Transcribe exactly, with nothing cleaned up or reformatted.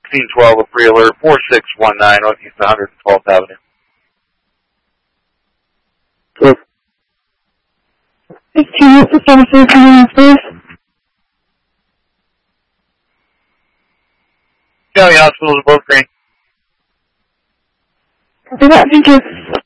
sixteen twelve, a free alert, four six one nine, Northeast one hundred twelfth Avenue. Yes. sixteen, what's the status of the please? County hospitals are both green. Copy that, thank you.